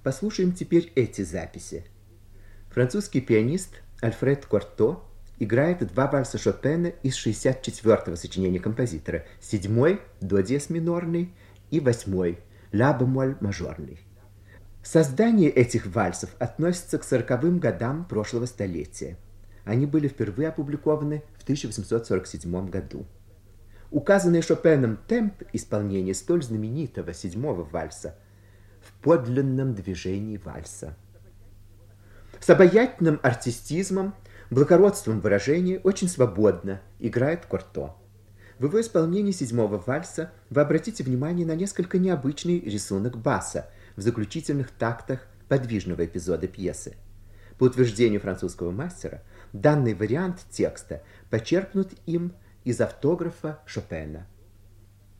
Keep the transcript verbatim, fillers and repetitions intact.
Послушаем теперь эти записи. Французский пианист Альфред Корто играет два вальса Шопена из шестьдесят четвёртого сочинения композитора, седьмой до диез минорный и восьмой ля бемоль мажорный. Создание этих вальсов относится к сороковым годам прошлого столетия. Они были впервые опубликованы в тысяча восемьсот сорок седьмом году. Указанный Шопеном темп исполнения столь знаменитого седьмого вальса в подлинном движении вальса. С обаятельным артистизмом, благородством выражения очень свободно играет Корто. В его исполнении седьмого вальса вы обратите внимание на несколько необычный рисунок баса в заключительных тактах подвижного эпизода пьесы. По утверждению французского мастера, данный вариант текста почерпнут им из автографа Шопена.